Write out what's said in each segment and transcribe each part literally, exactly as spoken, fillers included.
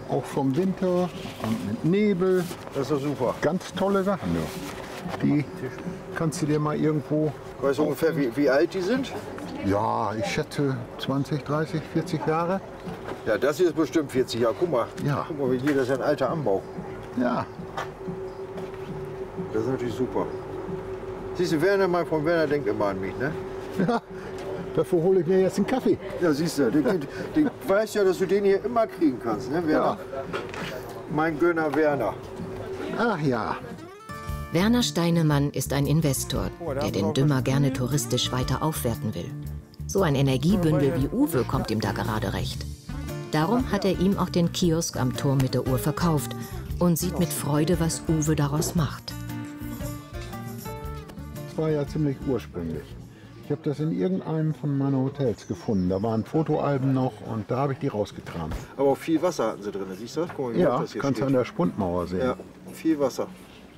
auch vom Winter und mit Nebel. Das ist doch super. Ganz tolle Sachen. Ja. Die kannst du dir mal irgendwo... Weißt du ungefähr, wie, wie alt die sind? Ja, ich schätze zwanzig, dreißig, vierzig Jahre. Ja, das hier ist bestimmt vierzig Jahre. Guck mal. Ja. Guck mal, wie hier, das ist ja ein alter Anbau. Ja. Das ist natürlich super. Siehst du, Werner, mein Freund Werner denkt immer an mich, ne? Ja, dafür hole ich mir jetzt einen Kaffee. Ja, siehst du, den, den, den weißt ja, dass du den hier immer kriegen kannst, ne, Werner? Ja. Mein Gönner Werner. Ach ja. Werner Steinemann ist ein Investor, der den Dümmer gerne touristisch weiter aufwerten will. So ein Energiebündel wie Uwe kommt ihm da gerade recht. Darum hat er ihm auch den Kiosk am Turm mit der Uhr verkauft und sieht mit Freude, was Uwe daraus macht. Das war ja ziemlich ursprünglich. Ich habe das in irgendeinem von meinen Hotels gefunden. Da waren Fotoalben noch und da habe ich die rausgetragen. Aber auch viel Wasser hatten sie drin, siehst du das? Guck mal, wie Ja, das hier kannst du steht. an der Spundmauer sehen. Ja, viel Wasser.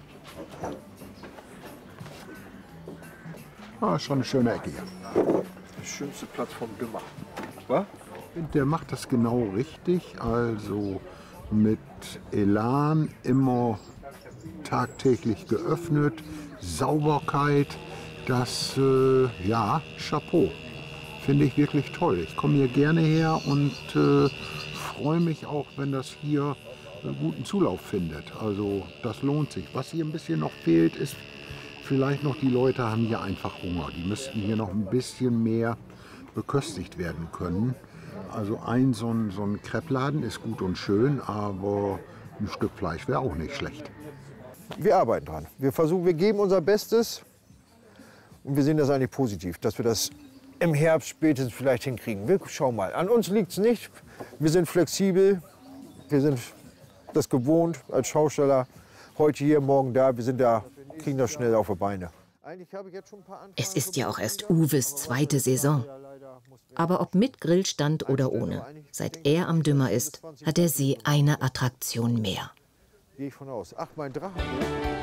Ah, schon eine schöne Ecke hier. Der schönste Platz vom Dümmer. Was? Der macht das genau richtig, also mit Elan, immer tagtäglich geöffnet, Sauberkeit, das, äh, ja, Chapeau. Finde ich wirklich toll. Ich komme hier gerne her und äh, freue mich auch, wenn das hier einen guten Zulauf findet. Also das lohnt sich. Was hier ein bisschen noch fehlt, ist vielleicht noch, die Leute haben hier einfach Hunger. Die müssten hier noch ein bisschen mehr beköstigt werden können. Also ein so ein, so ein Crepeladen ist gut und schön, aber ein Stück Fleisch wäre auch nicht schlecht. Wir arbeiten dran. Wir versuchen, wir geben unser Bestes und wir sehen das eigentlich positiv, dass wir das im Herbst spätestens vielleicht hinkriegen. Wir schauen mal. An uns liegt es nicht. Wir sind flexibel. Wir sind das gewohnt als Schausteller. Heute hier, morgen da. Wir sind da, kriegen das schnell auf die Beine. Es ist ja auch erst Uwes zweite Saison. Aber ob mit Grillstand oder ohne, seit er am Dümmer ist, hat der See eine Attraktion mehr. Gehe ich von aus. Ach, mein Drache.